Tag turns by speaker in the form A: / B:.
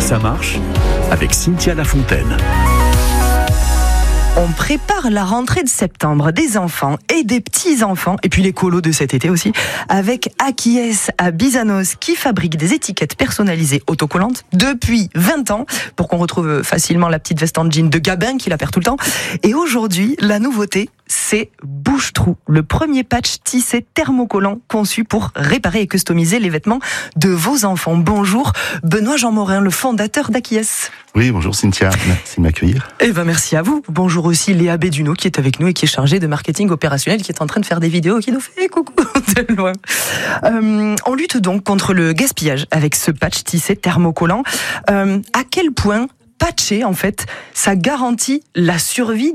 A: Ça marche avec Cynthia Lafontaine.
B: On prépare la rentrée de septembre des enfants et des petits-enfants, et puis les colos de cet été aussi, avec Akies à Bizanos qui fabrique des étiquettes personnalisées autocollantes depuis 20 ans, pour qu'on retrouve facilement la petite veste en jean de Gabin qui la perd tout le temps. Et aujourd'hui, la nouveauté, c'est Bouche-Trou, le premier patch tissé thermocollant conçu pour réparer et customiser les vêtements de vos enfants. Bonjour, Benoît Jean Morin, le fondateur d'Akies.
C: Oui, bonjour Cynthia, merci de m'accueillir.
B: Eh ben merci à vous. Bonjour aussi Léa Béduno qui est avec nous et qui est chargée de marketing opérationnel, qui est en train de faire des vidéos, qui nous fait coucou de loin. On lutte donc contre le gaspillage avec ce patch tissé thermocollant. À quel point patcher, en fait, ça garantit la survie du vêtement ?